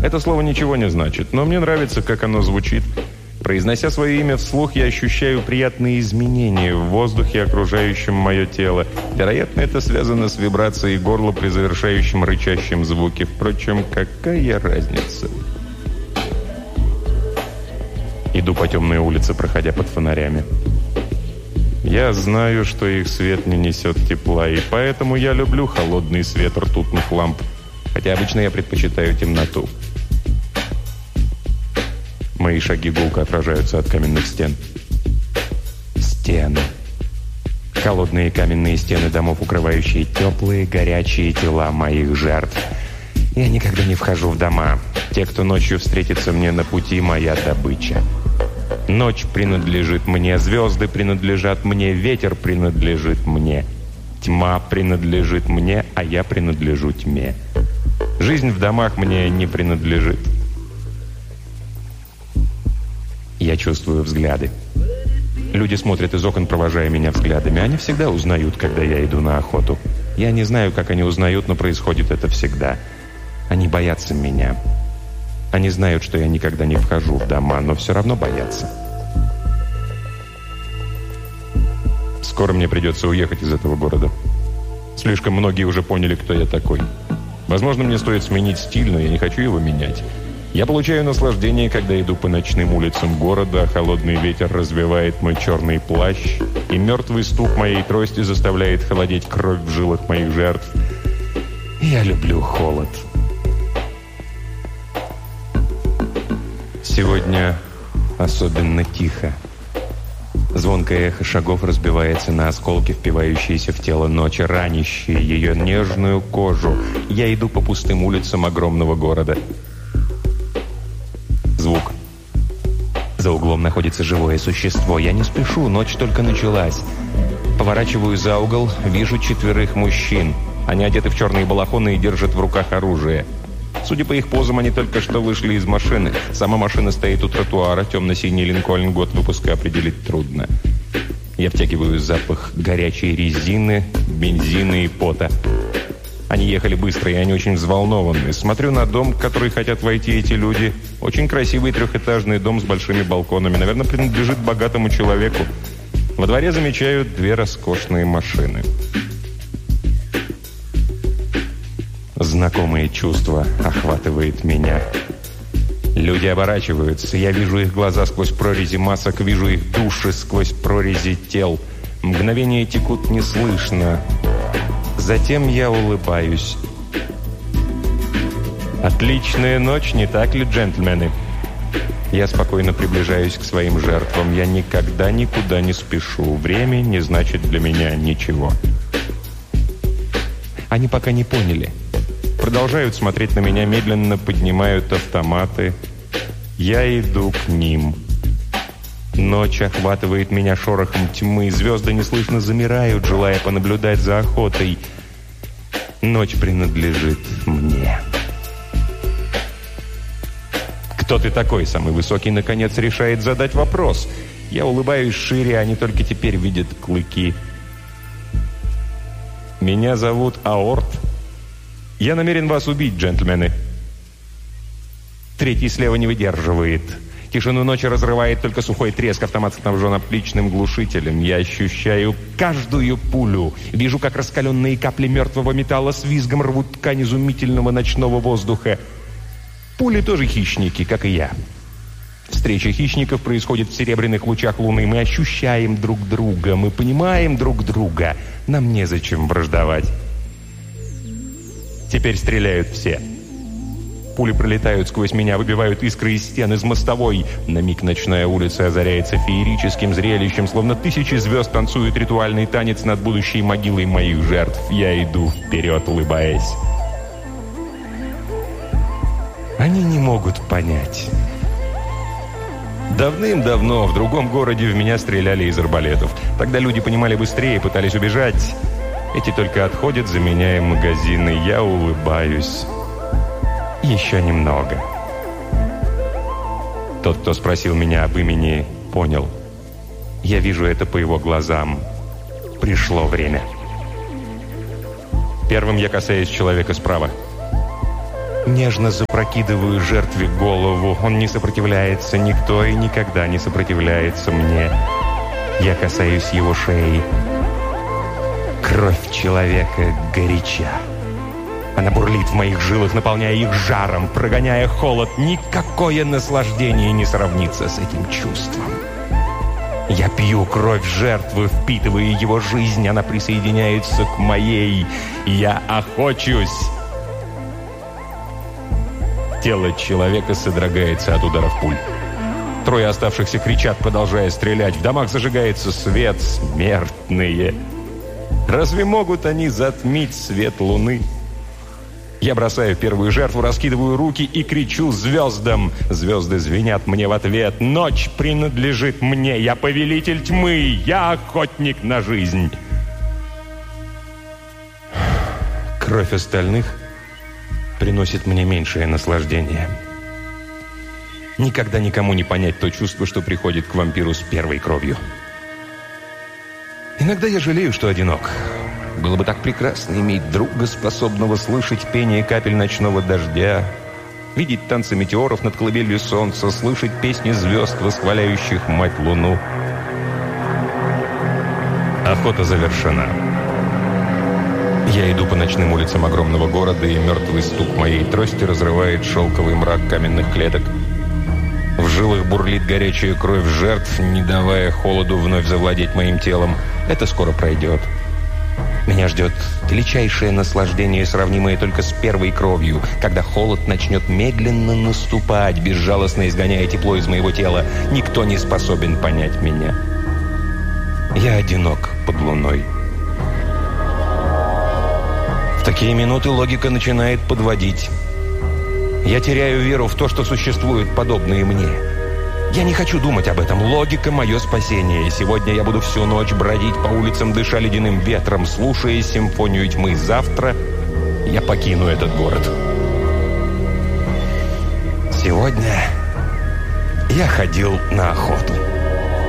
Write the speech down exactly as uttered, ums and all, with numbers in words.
Это слово ничего не значит, но мне нравится, как оно звучит. Произнося свое имя вслух, я ощущаю приятные изменения в воздухе, окружающем мое тело. Вероятно, это связано с вибрацией горла при завершающем рычащем звуке. Впрочем, какая разница? Иду по темной улице, проходя под фонарями. Я знаю, что их свет не несет тепла, и поэтому я люблю холодный свет ртутных ламп, хотя обычно я предпочитаю темноту. Мои шаги гулко отражаются от каменных стен. Стены. Холодные каменные стены домов, укрывающие теплые, горячие тела моих жертв. Я никогда не вхожу в дома. Те, кто ночью встретится мне на пути, моя добыча. Ночь принадлежит мне, звезды принадлежат мне, ветер принадлежит мне. Тьма принадлежит мне, а я принадлежу тьме. Жизнь в домах мне не принадлежит. Я чувствую взгляды. Люди смотрят из окон, провожая меня взглядами. Они всегда узнают, когда я иду на охоту. Я не знаю, как они узнают, но происходит это всегда. Они боятся меня. Они знают, что я никогда не вхожу в дома, но все равно боятся. Скоро мне придется уехать из этого города. Слишком многие уже поняли, кто я такой. Возможно, мне стоит сменить стиль, но я не хочу его менять. Я получаю наслаждение, когда иду по ночным улицам города, а холодный ветер развивает мой черный плащ, и мертвый стук моей трости заставляет холодеть кровь в жилах моих жертв. Я люблю холод. Сегодня особенно тихо. Звонкое эхо шагов разбивается на осколки, впивающиеся в тело ночи, ранящие ее нежную кожу. Я иду по пустым улицам огромного города. Звук. За углом находится живое существо. Я не спешу, ночь только началась. Поворачиваю за угол, вижу четверых мужчин. Они одеты в черные балахоны и держат в руках оружие. Судя по их позам, они только что вышли из машины. Сама машина стоит у тротуара, темно-синий Линкольн, год выпуска определить трудно. Я втягиваю запах горячей резины, бензина и пота. Они ехали быстро, и они очень взволнованы. Смотрю на дом, в который хотят войти эти люди. Очень красивый трехэтажный дом с большими балконами. Наверное, принадлежит богатому человеку. Во дворе замечаю две роскошные машины. Знакомое чувство охватывает меня. Люди оборачиваются. Я вижу их глаза сквозь прорези масок, вижу их души сквозь прорези тел. Мгновения текут неслышно. Затем я улыбаюсь. Отличная ночь, не так ли, джентльмены? Я спокойно приближаюсь к своим жертвам. Я никогда никуда не спешу. Время не значит для меня ничего. Они пока не поняли. Продолжают смотреть на меня, медленно поднимают автоматы. Я иду к ним. Ночь охватывает меня шорохом тьмы. Звезды неслышно замирают, желая понаблюдать за охотой. Ночь принадлежит мне. «Кто ты такой?» Самый высокий, наконец, решает задать вопрос. Я улыбаюсь шире, они только теперь видят клыки. «Меня зовут Аорт. Я намерен вас убить, джентльмены». Третий слева не выдерживает. Тишину ночи разрывает только сухой треск. Автомат снабжен отличным глушителем. Я ощущаю каждую пулю. Вижу, как раскаленные капли мертвого металла с визгом рвут ткань изумительного ночного воздуха. Пули тоже хищники, как и я. Встреча хищников происходит в серебряных лучах луны. Мы ощущаем друг друга, мы понимаем друг друга. Нам незачем враждовать. Теперь стреляют все. Пули пролетают сквозь меня, выбивают искры из стен, из мостовой. На миг ночная улица озаряется феерическим зрелищем, словно тысячи звезд танцуют ритуальный танец над будущей могилой моих жертв. Я иду вперед, улыбаясь. Они не могут понять. Давным-давно в другом городе в меня стреляли из арбалетов. Тогда люди понимали быстрее, пытались убежать. Эти только отходят, заменяя магазины. Я улыбаюсь. Еще немного. Тот, кто спросил меня об имени, понял. Я вижу это по его глазам. Пришло время. Первым я касаюсь человека справа. Нежно запрокидываю жертве голову. Он не сопротивляется, никто и никогда не сопротивляется мне. Я касаюсь его шеи. Кровь человека горяча. Она бурлит в моих жилах, наполняя их жаром, прогоняя холод. Никакое наслаждение не сравнится с этим чувством. Я пью кровь жертвы, впитывая его жизнь. Она присоединяется к моей. Я охочусь. Тело человека содрогается от ударов пуль. Трое оставшихся кричат, продолжая стрелять. В домах зажигается свет. Смертные. Разве могут они затмить свет луны? Я бросаю первую жертву, раскидываю руки и кричу звездам. Звезды звенят мне в ответ. Ночь принадлежит мне. Я повелитель тьмы. Я охотник на жизнь. Кровь остальных приносит мне меньшее наслаждение. Никогда никому не понять то чувство, что приходит к вампиру с первой кровью. Иногда я жалею, что одинок. Было бы так прекрасно иметь друга, способного слышать пение капель ночного дождя, видеть танцы метеоров над колыбелью солнца, слышать песни звезд, восхваляющих мать Луну. Охота завершена. Я иду по ночным улицам огромного города, и мертвый стук моей трости разрывает шелковый мрак каменных клеток. В жилах бурлит горячая кровь жертв, не давая холоду вновь завладеть моим телом. Это скоро пройдет. Меня ждет величайшее наслаждение, сравнимое только с первой кровью, когда холод начнет медленно наступать, безжалостно изгоняя тепло из моего тела. Никто не способен понять меня. Я одинок под луной. В такие минуты логика начинает подводить. Я теряю веру в то, что существуют подобные мне. Я не хочу думать об этом. Логика – мое спасение. Сегодня я буду всю ночь бродить по улицам, дыша ледяным ветром, слушая симфонию тьмы. Завтра я покину этот город. Сегодня я ходил на охоту.